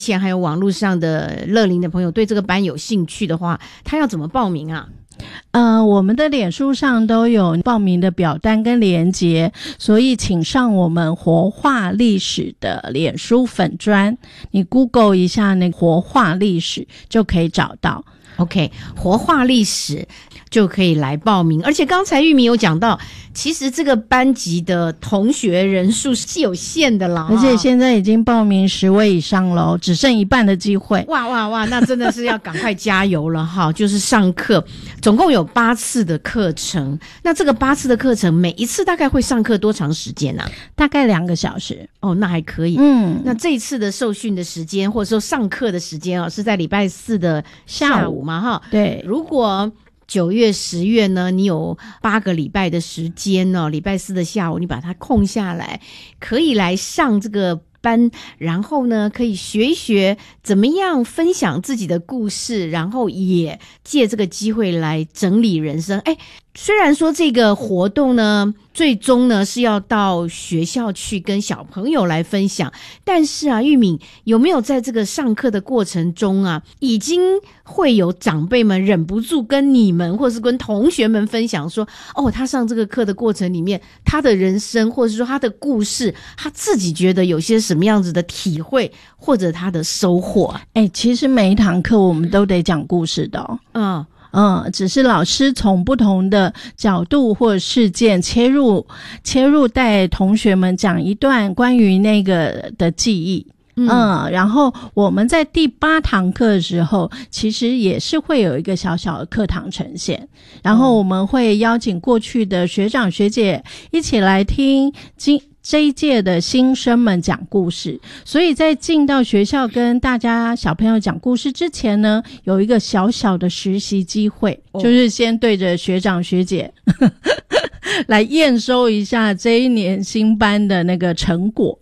前还有网络上的乐龄的朋友对这个班有兴趣的话，他要怎么报名啊？ 我们的脸书上都有报名的表单跟连结，所以请上我们活化历史的脸书粉专，你 Google 一下那个活化历史就可以找到。 OK， 活化历史就可以来报名。而且刚才玉米有讲到，其实这个班级的同学人数是有限的啦， 而且现在已经报名10位以上了，只剩一半的机会。 哇，那真的是要赶快加油了哈！就是上课总共有8次的课程，那这个8次的课程每一次大概会上课多长时间啊？ 大概2个小时。 哦，那还可以。那这一次的受训的时间或者说上课的时间是在礼拜4的下午嘛哈？ 对， 如果9月、10月呢，你有8个礼拜的时间礼拜4的下午你把它空下来，可以来上这个班，然后呢可以学一学怎么样分享自己的故事，然后也借这个机会来整理人生。虽然说这个活动呢最终呢是要到学校去跟小朋友来分享，但是啊，玉敏有没有在这个上课的过程中啊，已经会有长辈们忍不住跟你们或是跟同学们分享说，他上这个课的过程里面他的人生或者说他的故事，他自己觉得有些什么样子的体会或者他的收获？ 其实每一堂课我们都得讲故事的只是老师从不同的角度或事件切入带同学们讲一段关于那个的记忆。然后我们在第8堂课的时候，其实也是会有一个小小的课堂呈现，然后我们会邀请过去的学长学姐一起来听这一届的新生们讲故事。所以在进到学校跟大家小朋友讲故事之前呢，有一个小小的实习机会，就是先对着学长学姐来验收一下这一年新班的那个成果。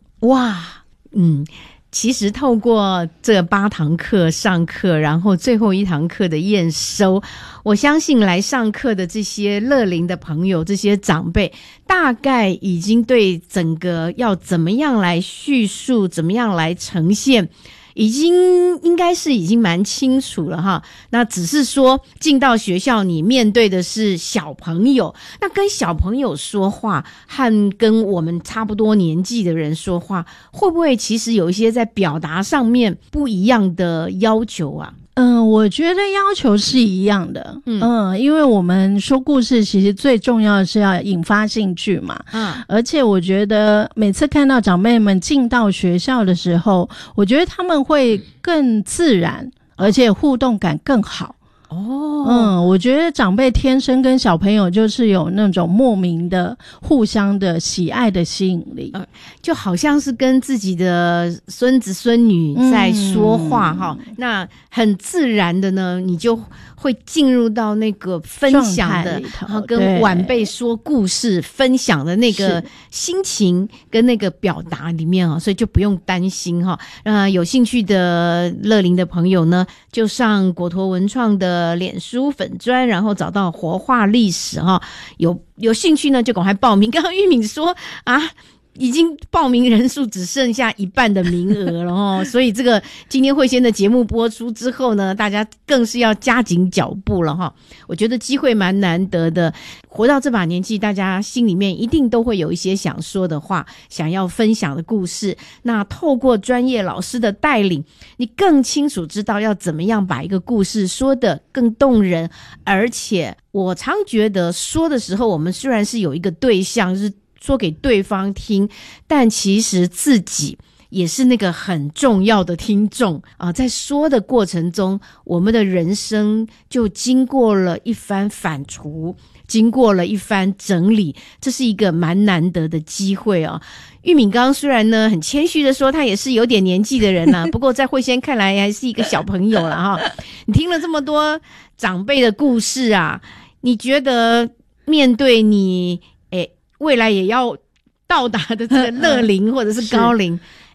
其实透过这8堂课上课，然后最后1堂课的验收，我相信来上课的这些乐龄的朋友，这些长辈大概已经对整个要怎么样来叙述，怎么样来呈现，应该是已经蛮清楚了哈。那只是说进到学校你面对的是小朋友，那跟小朋友说话和跟我们差不多年纪的人说话，会不会其实有一些在表达上面不一样的要求啊？ 我觉得要求是一样的。因为我们说故事其实最重要的是要引发兴趣嘛。而且我觉得每次看到长辈们进到学校的时候，我觉得他们会更自然，而且互动感更好。我觉得长辈天生跟小朋友就是有那种莫名的互相的喜爱的吸引力。 就好像是跟自己的孙子孙女在说话那很自然的呢，你就会进入到那个分享的，然后跟晚辈说故事分享的那个心情跟那个表达里面所以就不用担心有兴趣的乐龄的朋友呢，就上果陀文创的脸书粉专，然后找到活化历史有兴趣呢就赶快报名。刚刚玉敏说已经报名人数只剩下一半的名额了所以这个今天慧仙的节目播出之后呢，大家更是要加紧脚步了我觉得机会蛮难得的，活到这把年纪，大家心里面一定都会有一些想说的话，想要分享的故事，那透过专业老师的带领，你更清楚知道要怎么样把一个故事说得更动人。而且我常觉得说的时候，我们虽然是有一个对象，就是说给对方听，但其实自己也是那个很重要的听众在说的过程中，我们的人生就经过了一番反刍，经过了一番整理，这是一个蛮难得的机会玉敏刚虽然呢很谦虚的说他也是有点年纪的人不过在慧仙看来还是一个小朋友啦你听了这么多长辈的故事你觉得面对你未来也要到达的这个乐龄或者是高龄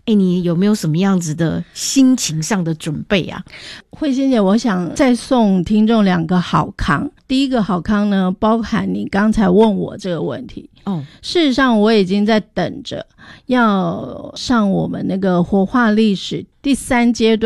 你有没有什么样子的心情上的准备啊？ 慧仙姐，我想再送听众2个好康。第一个好康呢，包含你刚才问我这个问题。事实上我已经在等着要上我们那个活化历史第3阶段